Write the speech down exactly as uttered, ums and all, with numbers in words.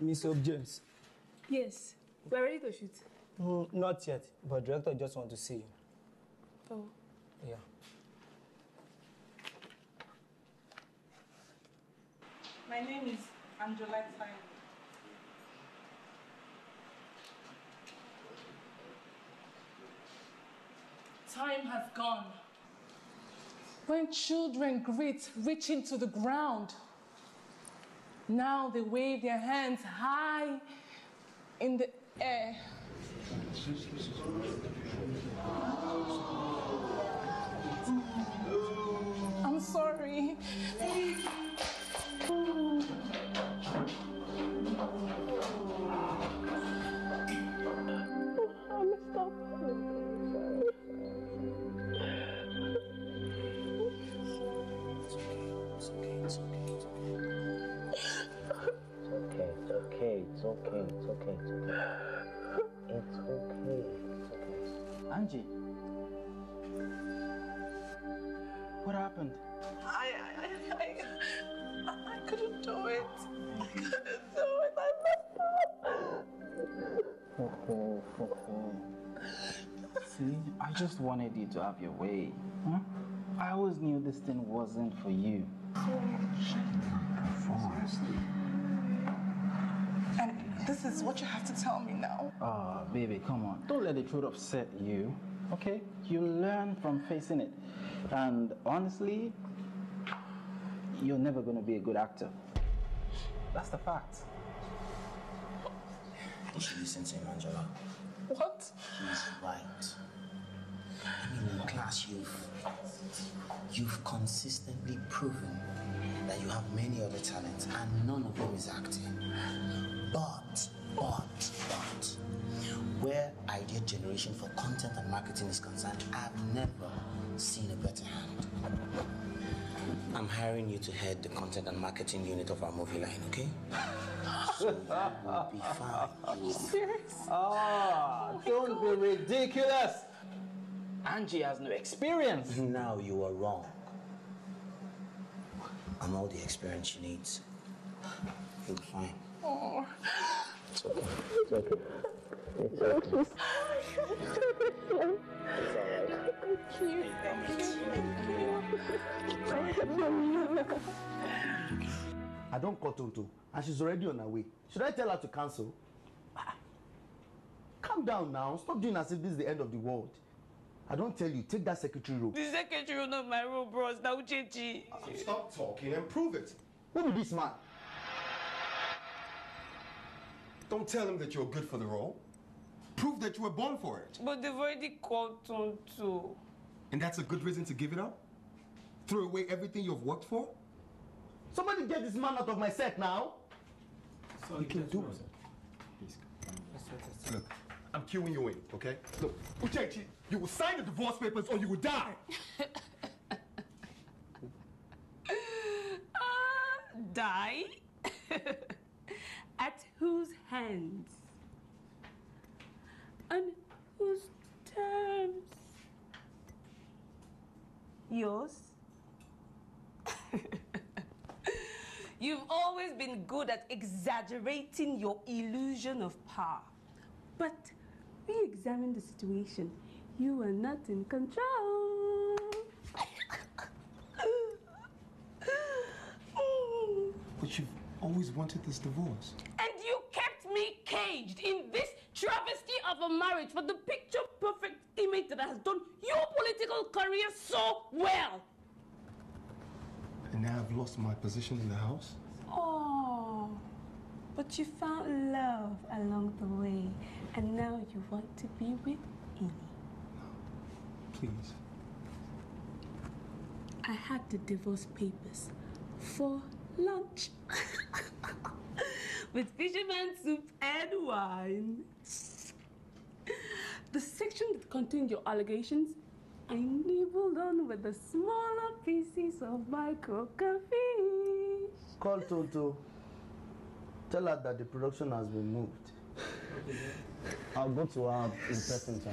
Mister James. Yes, we're ready to shoot. Mm, not yet, but director just want to see you. Oh. Yeah. My name is Angela Time. Time has gone. When children greet, reaching to the ground, now they wave their hands high in the air. I'm sorry. I messed up. It's okay, it's okay, it's okay, it's okay. It's okay, it's okay. Angie, what happened? I, I, I, I couldn't do it. I couldn't do it. I messed up. Oh, oh, oh. See, I just wanted you to have your way. Huh? I always knew this thing wasn't for you. Forrest. And this is what you have to tell me now. Ah, oh, baby, come on. Don't let the truth upset you, okay? You learn from facing it. And honestly, you're never going to be a good actor. That's the fact. You should listen to him, Angela. What? He's right. I mean, in class, you've, you've consistently proven that you have many other talents and none of them is acting. But, but, but, where idea generation for content and marketing is concerned, I've never seen a better hand. I'm hiring you to head the content and marketing unit of our movie line, okay? So you will be fine. Are you serious? Ah, oh, don't God. be ridiculous. Angie has no experience. Now you are wrong. I'm all the experience she needs. You'll be fine. Oh. It's okay. It's okay. It's okay. It's alright. Thank you. Thank you. Thank you. I don't call Tonto, and she's already on her way. Should I tell her to cancel? Calm down now. Stop doing as if this is the end of the world. I don't tell you, take that secretary role. The secretary role, not my role, bros. Now, Uchechi. Uh, stop talking and prove it. Who be this man? Don't tell him that you're good for the role. Prove that you were born for it. But they've already called Tonto. And that's a good reason to give it up? Throw away everything you've worked for? Somebody get this man out of my set now. So you can do it. Please. Look, I'm queuing you in, okay? Look, Uchechi, you will sign the divorce papers or you will die. uh, die? At whose hands? On whose terms? Yours? You've always been good at exaggerating your illusion of power. But re-examine the situation. You are not in control. But you've always wanted this divorce. And you kept me caged in this travesty of a marriage for the picture-perfect image that has done your political career so well. And now I've lost my position in the house? Oh, but you found love along the way, and now you want to be with Ini. No, please. I had the divorce papers for lunch with fisherman soup and wine. The section that contained your allegations, I nibbled on with the smaller pieces of my croaker fish. Call Tonto. Tell her that the production has been moved. I'll go to her in person.